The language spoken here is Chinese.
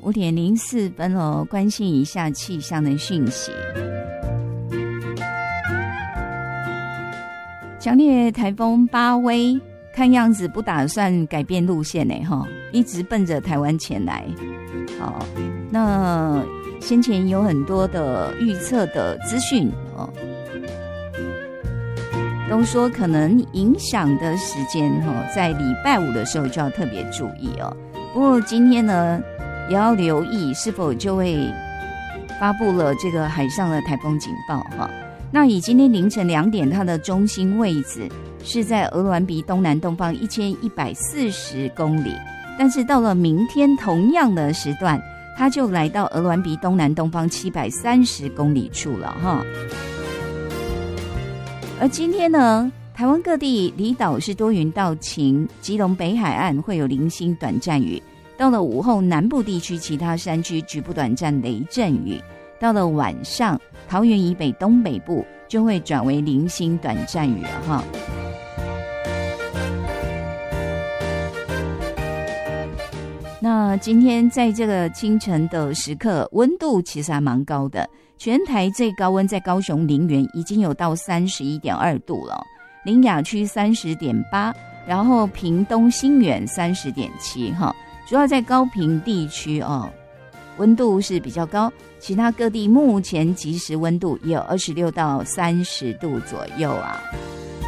5:04哦，关心一下气象的讯息。强烈台风巴威看样子不打算改变路线呢，一直奔着台湾前来。好，那先前有很多的预测的资讯哦，都说可能影响的时间在礼拜五的时候就要特别注意哦。不过今天呢，也要留意是否就会发布了这个海上的台风警报哈。那以今天凌晨2点，它的中心位置是在鹅銮鼻东南东方1140公里，但是到了明天同样的时段，它就来到鹅銮鼻东南东方730公里处了哈。而今天呢，台湾各地离岛是多云到晴，基隆北海岸会有零星短暂雨，到了午后南部地区其他山区局部短暂雷阵雨，到了晚上桃园以北东北部就会转为零星短暂雨哈。那今天在这个清晨的时刻，温度其实还蛮高的，全台最高温在高雄林园已经有到 31.2 度了，苓雅区 30.8， 然后屏东新园 30.7 哈，主要在高屏地区哦，温度是比较高，其他各地目前即时温度也有26到30度左右啊。